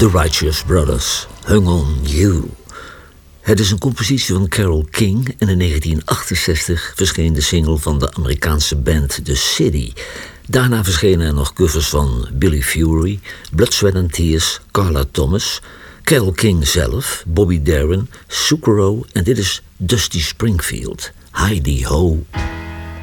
The Righteous Brothers, Hung on You. Het is een compositie van Carole King en in 1968 verscheen de single van de Amerikaanse band The City. Daarna verschenen er nog covers van Billy Fury, Blood, Sweat and Tears, Carla Thomas, Carole King zelf, Bobby Darin, Sucaro en dit is Dusty Springfield, Heidi Ho.